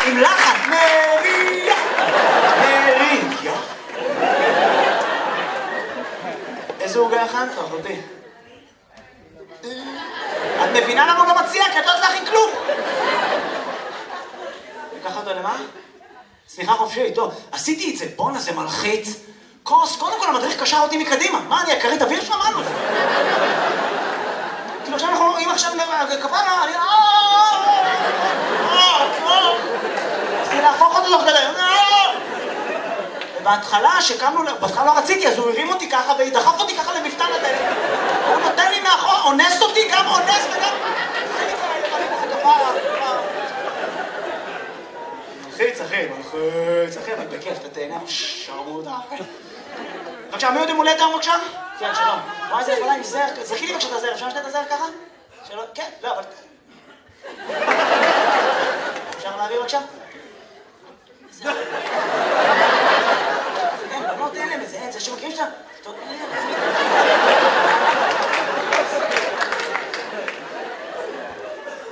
עם לחן. מריה. מריה. איזה עוגה הכנת, אחותי? את מבינה למה הוא לא מציע? כי את לא תלכי כלום. לקחת אותו למה? סליחה חופשי, טוב. עשיתי את זה, בונה, זה מלחיץ. קוס, קודם כל המדריך קשר אותי מקדימה. מה, אני אקרית אוויר שמענו? כאילו עכשיו אנחנו, אם עכשיו כפרה, אני... רציתי להפוך אותו תוך כדי. ובהתחלה, שקמנו, בהתחלה לא רציתי, אז הוא הרים אותי ככה ודחף אותי ככה למפתן הדלת. הוא נותן לי מאחור, אונס אותי, גם אונס וגם... מלחיץ, אחי, אבל בכיף, אתה תהנה, שרמודה, אחי. בבקשה, מי עוד עם הולדת היום בבקשה? כן, שלום. וואי, זה יכולה עם זר, זרקי לי בבקשה את הזר, אפשר שני את הזר ככה? שלום, כן, לא, אבל... אפשר להביא בבקשה? אין, בנות אין להם איזה, אין, זה שמכירים שאתה...